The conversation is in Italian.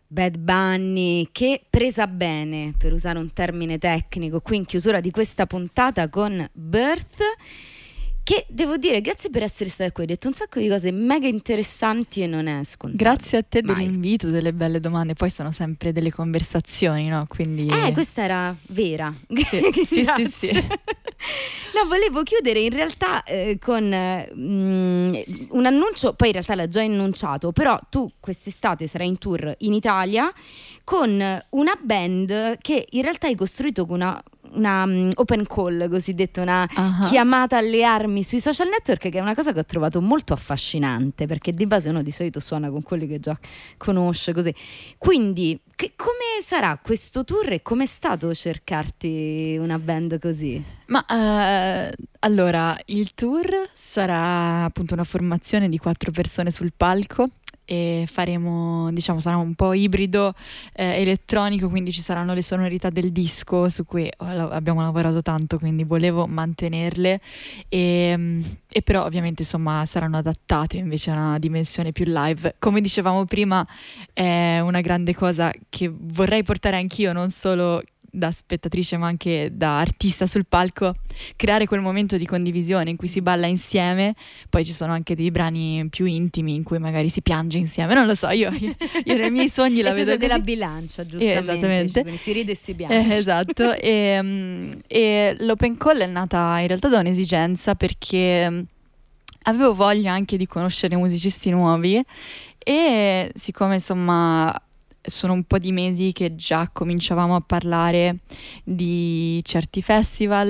Bad Bunny, che presa bene, per usare un termine tecnico, qui in chiusura di questa puntata con Birth, che devo dire, grazie per essere stata qui, hai detto un sacco di cose mega interessanti e non è scontato. Grazie a te Mai. dell'invito, delle belle domande, poi sono sempre delle conversazioni, no? Quindi... Questa era vera. Sì. No, volevo chiudere in realtà con un annuncio, poi in realtà l'ha già annunciato, però tu quest'estate sarai in tour in Italia con una band che in realtà hai costruito con una open call, cosiddetta, una chiamata alle armi sui social network, che è una cosa che ho trovato molto affascinante, perché di base uno di solito suona con quelli che già conosce, così. Quindi come sarà questo tour e com'è stato cercarti una band così? Ma allora, il tour sarà appunto una formazione di 4 persone sul palco e faremo, diciamo, sarà un po' ibrido elettronico, quindi ci saranno le sonorità del disco su cui abbiamo lavorato tanto, quindi volevo mantenerle e però ovviamente insomma saranno adattate invece a una dimensione più live. Come dicevamo prima, è una grande cosa che vorrei portare anch'io, non solo da spettatrice ma anche da artista sul palco, creare quel momento di condivisione in cui si balla insieme. Poi ci sono anche dei brani più intimi in cui magari si piange insieme, non lo so, io nei miei sogni la e tu vedo sei così. della bilancia, giustamente, esattamente, quindi si ride e si piange. esatto. E l'open call è nata in realtà da un'esigenza, perché avevo voglia anche di conoscere musicisti nuovi e siccome insomma sono un po' di mesi che già cominciavamo a parlare di certi festival